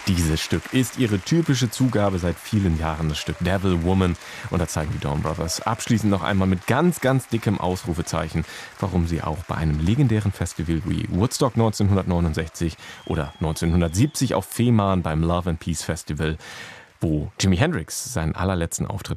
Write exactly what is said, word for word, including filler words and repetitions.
Dieses Stück ist ihre typische Zugabe seit vielen Jahren, das Stück Devil Woman. Und da zeigen die Dawn Brothers abschließend noch einmal mit ganz, ganz dickem Ausrufezeichen, warum sie auch bei einem legendären Festival wie Woodstock neunzehnhundertneunundsechzig oder neunzehnhundertsiebzig auf Fehmarn beim Love and Peace Festival, wo Jimi Hendrix seinen allerletzten Auftritt